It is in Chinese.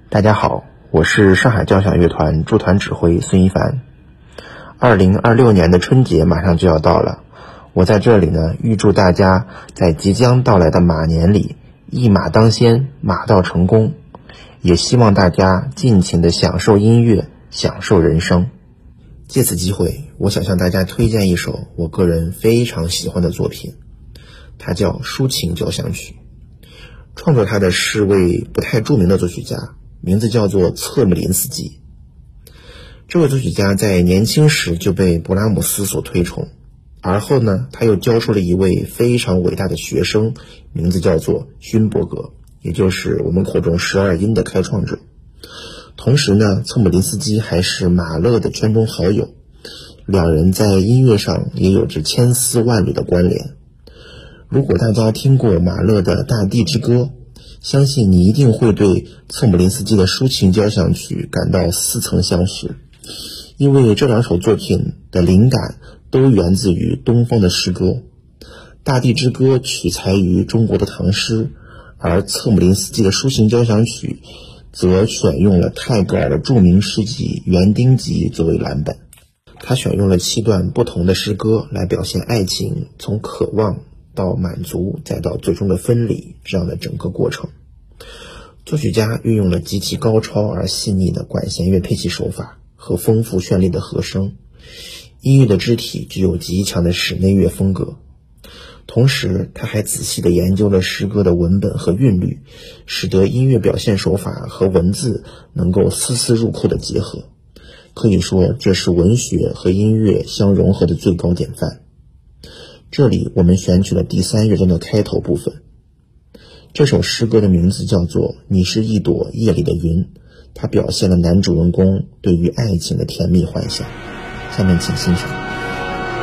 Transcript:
大家好，我是上海交响乐团驻团指挥孙一凡。2026年的春节马上就要到了，我在这里呢，预祝大家在即将到来的马年里一马当先，马到成功，也希望大家尽情的享受音乐，享受人生。借此机会，我想向大家推荐一首我个人非常喜欢的作品，它叫《抒情交响曲》。创作它的是位不太著名的作曲家，名字叫做策姆林斯基。这位作曲家在年轻时就被勃拉姆斯所推崇，而后呢，他又教出了一位非常伟大的学生，名字叫做勋伯格，也就是我们口中12音的开创者。同时呢，策姆林斯基还是马勒的圈中好友，两人在音乐上也有着千丝万缕的关联。如果大家听过马勒的《大地之歌》，相信你一定会对策姆林斯基的抒情交响曲感到似曾相识，因为这两首作品的灵感都源自于东方的诗歌。《大地之歌》取材于中国的唐诗，而策姆林斯基的抒情交响曲则选用了泰戈尔的著名诗集《园丁集》作为蓝本。他选用了7段不同的诗歌来表现爱情从渴望到满足再到最终的分离这样的整个过程。作曲家运用了极其高超而细腻的管弦乐配器手法和丰富绚丽的和声，音乐的肢体具有极强的室内乐风格。同时他还仔细地研究了诗歌的文本和韵律，使得音乐表现手法和文字能够丝丝入扣的结合。可以说这是文学和音乐相融合的最高典范。这里我们选取了第3乐章的开头部分。这首诗歌的名字叫做《你是一朵夜里的云》，它表现了男主人公对于爱情的甜蜜幻想。下面请欣赏。